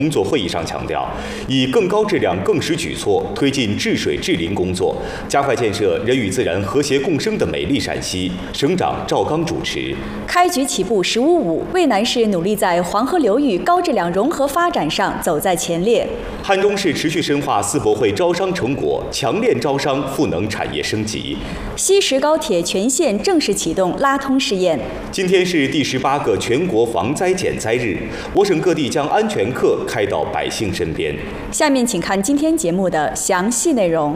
工作会议上强调，以更高质量、更实举措推进治水治林工作，加快建设人与自然和谐共生的美丽陕西。省长赵刚主持。 开局起步15.5，渭南市努力在黄河流域高质量融合发展上走在前列。 汉中市持续深化世博会招商成果，强链招商赋能产业升级。 西石高铁全线正式启动拉通试验。 今天是第18个全国防灾减灾日，我省各地将安全课开到百姓身边。 下面请看今天节目的详细内容。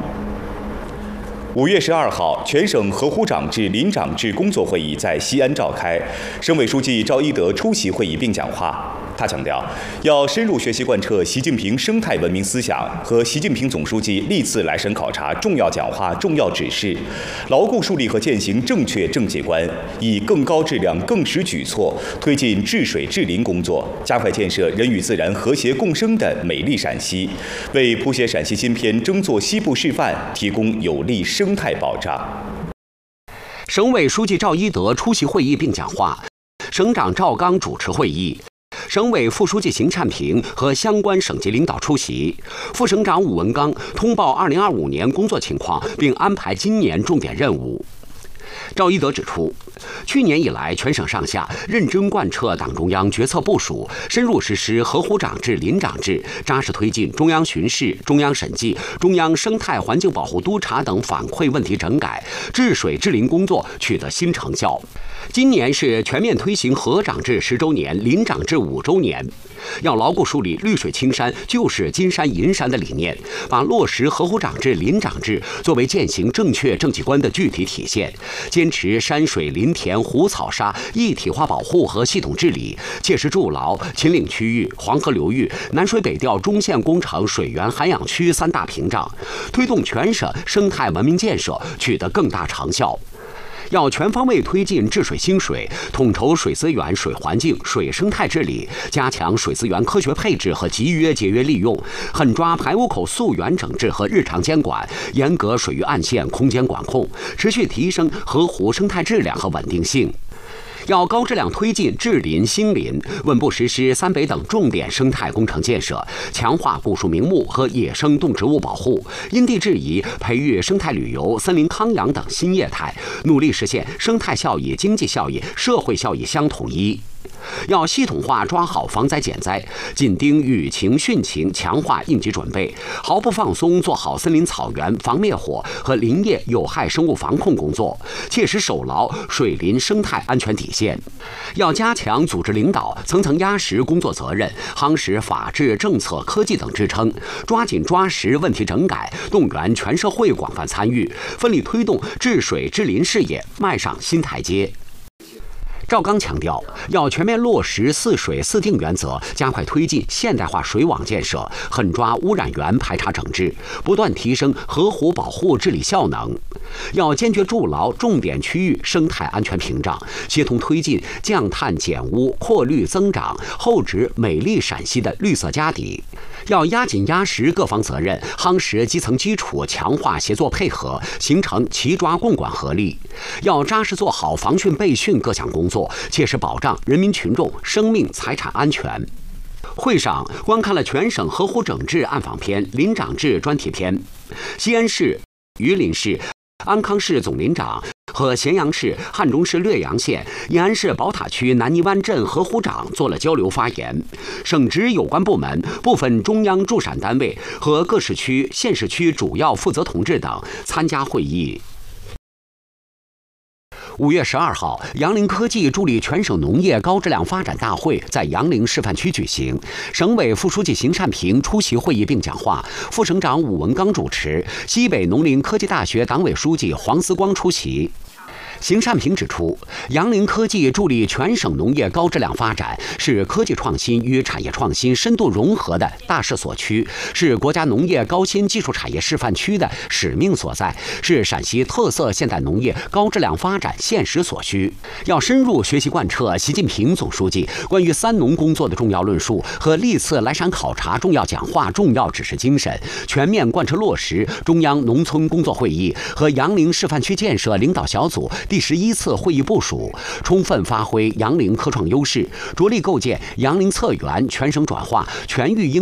5月12号，全省河湖长制、林长制工作会议在西安召开，省委书记赵一德出席会议并讲话。他强调，要深入学习贯彻习近平生态文明思想和习近平总书记历次来省考察重要讲话、重要指示，牢固树立和践行正确政绩观，以更高质量、更实举措推进治水治林工作，加快建设人与自然和谐共生的美丽陕西，为谱写陕西新篇、争做西部示范提供有力生态保障。 省委书记赵一德出席会议并讲话，省长赵刚主持会议。省委副书记邢灿平和相关省级领导出席，副省长武文刚通报2025年工作情况，并安排今年重点任务。赵一德指出，去年以来，全省上下认真贯彻党中央决策部署，深入实施河湖长制、林长制，扎实推进中央巡视、中央审计、中央生态环境保护督查等反馈问题整改，治水治林工作取得新成效。今年是全面推行河长制10周年、林长制5周年，要牢固树立绿水青山就是金山银山的理念，把落实河湖长制、林长制作为践行正确政绩观的具体体现，坚持山水林田湖草沙一体化保护和系统治理，切实筑牢秦岭区域、黄河流域、南水北调中线工程水源涵养区3大屏障，推动全省生态文明建设取得更大成效。要全方位推进治水兴水，统筹水资源、水环境、水生态治理，加强水资源科学配置和集约节约利用，狠抓排污口溯源整治和日常监管，严格水域岸线空间管控，持续提升河湖生态质量和稳定性。要高质量推进治林兴林，稳步实施3北等重点生态工程建设，强化古树名木和野生动植物保护，因地制宜培育生态旅游、森林康养等新业态，努力实现生态效益、经济效益、社会效益相统一。要系统化抓好防灾减灾，紧盯雨情汛情，强化应急准备，毫不放松做好森林草原防灭火和林业有害生物防控工作，切实守牢水林生态安全底线。要加强组织领导，层层压实工作责任，夯实法治、政策、科技等支撑，抓紧抓实问题整改，动员全社会广泛参与，奋力推动治水治林事业迈上新台阶。赵刚强调，要全面落实4水4定原则，加快推进现代化水网建设，狠抓污染源排查整治，不断提升河湖保护治理效能。要坚决筑牢重点区域生态安全屏障，协同推进降碳减污、扩绿增长、厚植美丽陕西的绿色家底。要压紧压实各方责任，夯实基层基础，强化协作配合，形成齐抓共管合力。要扎实做好防汛备汛各项工作，切实保障人民群众生命财产安全。会上观看了全省河湖整治暗访片、林长制专题片，西安市、榆林市、安康市总林长和咸阳市、汉中市略阳县、延安市宝塔区南泥湾镇河湖长做了交流发言，省直有关部门、部分中央驻陕单位和各市区、县市区主要负责同志等参加会议。5月12号，杨凌科技助力全省农业高质量发展大会在杨凌示范区举行。省委副书记邢灿平出席会议并讲话，副省长武文刚主持，西北农林科技大学党委书记黄思光出席。邢灿平指出，杨凌科技助力全省农业高质量发展，是科技创新与产业创新深度融合的大势所趋，是国家农业高新技术产业示范区的使命所在，是陕西特色现代农业高质量发展现实所需。要深入学习贯彻习近平总书记关于3农工作的重要论述和历次来陕考察重要讲话、重要指示精神，全面贯彻落实中央农村工作会议和杨凌示范区建设领导小组第11次会议部署，充分发挥杨凌科创优势，着力构建杨凌策源全省转化、全域应